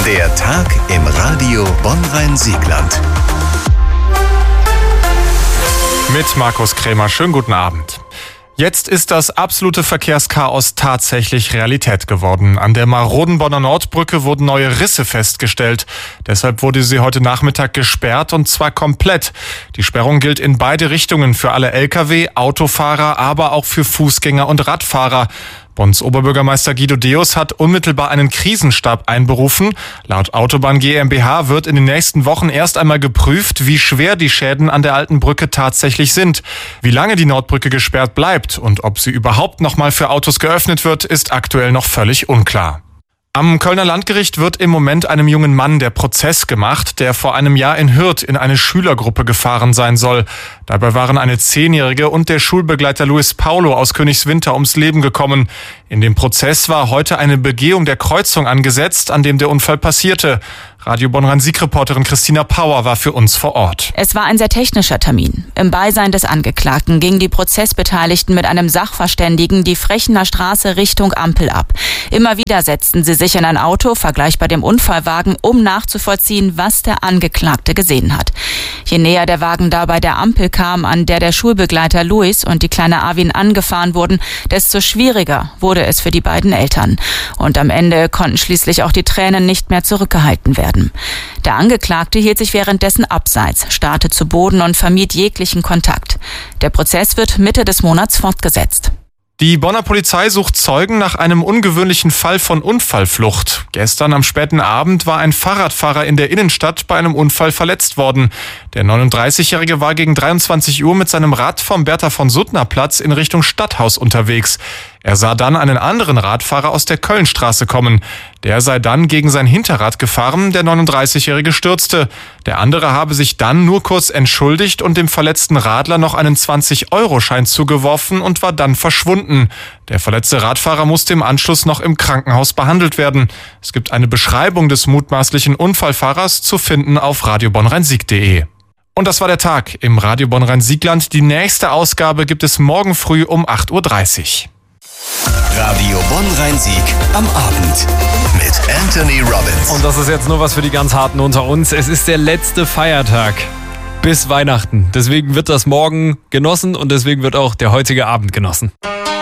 Der Tag im Radio Bonn-Rhein-Siegland. Mit Markus Krämer. Schönen guten Abend. Jetzt ist das absolute Verkehrschaos tatsächlich Realität geworden. An der maroden Bonner Nordbrücke wurden neue Risse festgestellt. Deshalb wurde sie heute Nachmittag gesperrt, und zwar komplett. Die Sperrung gilt in beide Richtungen für alle Lkw, Autofahrer, aber auch für Fußgänger und Radfahrer. Bonns Oberbürgermeister Guido Deus hat unmittelbar einen Krisenstab einberufen. Laut Autobahn GmbH wird in den nächsten Wochen erst einmal geprüft, wie schwer die Schäden an der alten Brücke tatsächlich sind. Wie lange die Nordbrücke gesperrt bleibt und ob sie überhaupt noch mal für Autos geöffnet wird, ist aktuell noch völlig unklar. Am Kölner Landgericht wird im Moment einem jungen Mann der Prozess gemacht, der vor einem Jahr in Hürth in eine Schülergruppe gefahren sein soll. Dabei waren eine 10-Jährige und der Schulbegleiter Luis Paulo aus Königswinter ums Leben gekommen. In dem Prozess war heute eine Begehung der Kreuzung angesetzt, an dem der Unfall passierte. Radio Bonn-Rhein-Sieg-Reporterin Christina Power war für uns vor Ort. Es war ein sehr technischer Termin. Im Beisein des Angeklagten gingen die Prozessbeteiligten mit einem Sachverständigen die Frechener Straße Richtung Ampel ab. Immer wieder setzten sie sich in ein Auto, vergleichbar dem Unfallwagen, um nachzuvollziehen, was der Angeklagte gesehen hat. Je näher der Wagen dabei der Ampel kam, an der der Schulbegleiter Luis und die kleine Arvin angefahren wurden, desto schwieriger wurde es für die beiden Eltern. Und am Ende konnten schließlich auch die Tränen nicht mehr zurückgehalten werden. Der Angeklagte hielt sich währenddessen abseits, starrte zu Boden und vermied jeglichen Kontakt. Der Prozess wird Mitte des Monats fortgesetzt. Die Bonner Polizei sucht Zeugen nach einem ungewöhnlichen Fall von Unfallflucht. Gestern am späten Abend war ein Fahrradfahrer in der Innenstadt bei einem Unfall verletzt worden. Der 39-Jährige war gegen 23 Uhr mit seinem Rad vom Bertha-von-Suttner-Platz in Richtung Stadthaus unterwegs. Er sah dann einen anderen Radfahrer aus der Kölnstraße kommen. Der sei dann gegen sein Hinterrad gefahren, der 39-Jährige stürzte. Der andere habe sich dann nur kurz entschuldigt und dem verletzten Radler noch einen 20-Euro-Schein zugeworfen und war dann verschwunden. Der verletzte Radfahrer musste im Anschluss noch im Krankenhaus behandelt werden. Es gibt eine Beschreibung des mutmaßlichen Unfallfahrers zu finden auf radiobonnrheinsieg.de. Und das war der Tag im Radio Bonn-Rhein-Siegland. Die nächste Ausgabe gibt es morgen früh um 8.30 Uhr. Radio Bonn-Rhein-Sieg am Abend mit Anthony Robbins. Und das ist jetzt nur was für die ganz Harten unter uns. Es ist der letzte Feiertag bis Weihnachten. Deswegen wird das morgen genossen und deswegen wird auch der heutige Abend genossen.